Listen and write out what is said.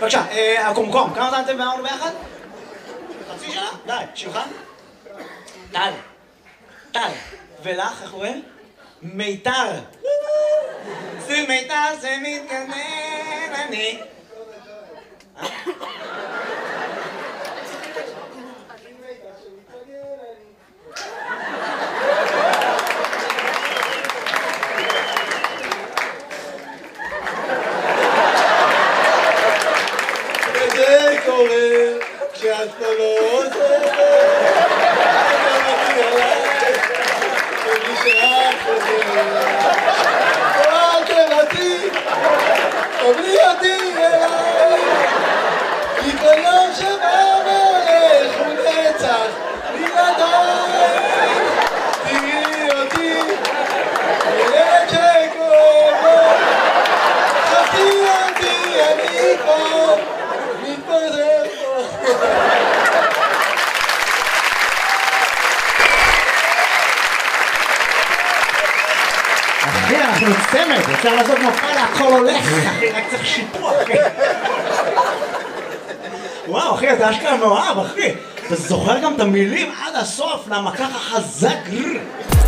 בבקשה, הקומקום, כמה זמן אתם אמרנו ביחד? חצי שנה? די, שלך? טל. טל. ולך, איך קוראים? מיתר. זה מיתר, זה מתגנן, אני. וזה קורה כשאת פה לא עוזרת, אתה מגיע אליי, ומי שאת חוזרת, או תלתי, תבלי אותי אליי, כי כל יום שבא והולך הוא נצח בלעדיי, תראי אותי, ילד שכואב לו, חפי אותי, אני כבר מתפזר פה. אחי, אנחנו צמד, אפשר לעשות מופע להכל הולך, אחי, רק צריך שיפוע, אחי. וואו, אחי, אתה אשכרה מאוהב, אחי. אתה זוכר גם את המילים עד הסוף, למה ככה חזק.